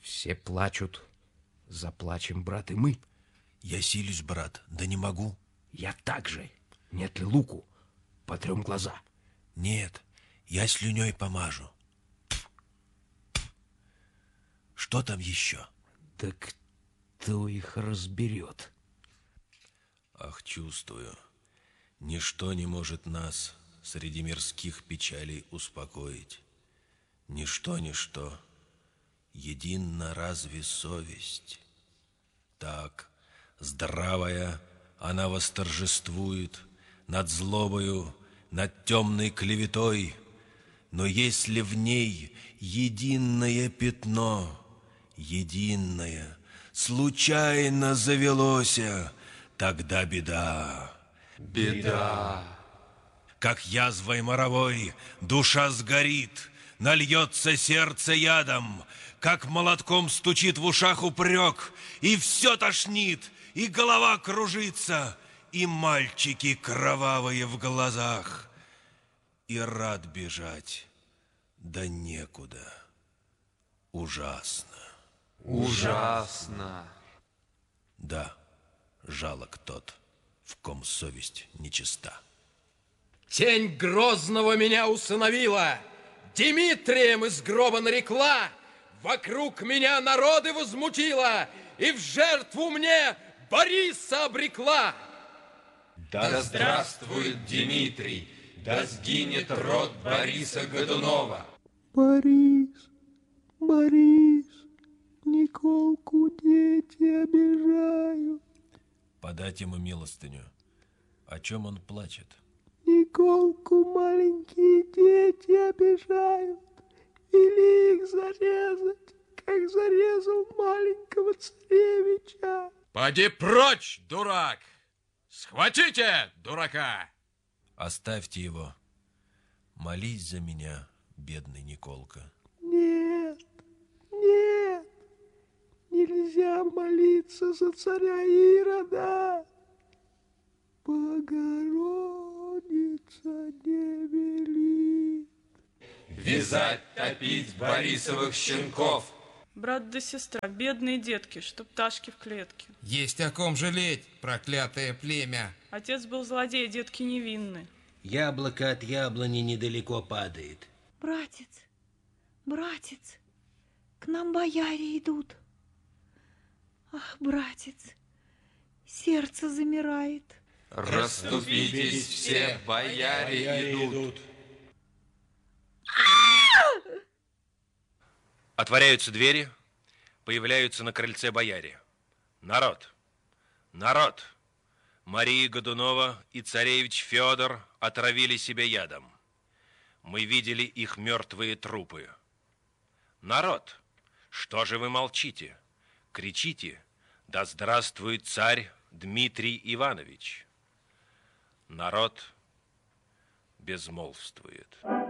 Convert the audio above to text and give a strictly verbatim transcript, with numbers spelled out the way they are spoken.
Все плачут. Заплачем, брат, и мы. Я силюсь, брат, да не могу. Я также. Нет ли луку? Потрем глаза. Нет, я слюней помажу. Что там еще? Да кто их разберет? Ах, чувствую, ничто не может нас среди мирских печалей успокоить. Ничто, ничто. Единна разве совесть? Так, здравая, она восторжествует над злобою, над темной клеветой. Но если в ней единое пятно, единое, случайно завелося, тогда беда. Беда. Как язвой моровой душа сгорит, нальется сердце ядом, как молотком стучит в ушах упрек, и все тошнит, и голова кружится, и мальчики кровавые в глазах. И рад бежать, да некуда. Ужасно. Ужасно. Да, жалок тот, в ком совесть нечиста. Тень Грозного меня усыновила, Дмитрием из гроба нарекла, вокруг меня народы возмутила и в жертву мне Бориса обрекла. Да здравствует Дмитрий, да сгинет род Бориса Годунова. Борис, Борис, Николку дети обижают. Подать ему милостыню. О чем он плачет? Николку маленькие дети обижают. Вели их зарезать, как зарезал маленького царевича. Поди прочь, дурак! Схватите дурака! Оставьте его. Молись за меня, бедный Николка. Нет, нет, нельзя молиться за царя Ирода. Богородица не велит. Вязать, топить Борисовых щенков. Брат да сестра, бедные детки, что пташки в клетке. Есть о ком жалеть, проклятое племя. Отец был злодей, детки невинны. Яблоко от яблони недалеко падает. Братец, братец, к нам бояре идут. Ах, братец, сердце замирает. Расступитесь все, бояре идут. Отворяются двери, появляются на крыльце бояре. Народ, народ, Мария Годунова и царевич Федор отравили себя ядом. Мы видели их мертвые трупы. Народ, что же вы молчите? Кричите: да здравствует царь Дмитрий Иванович. Народ безмолвствует.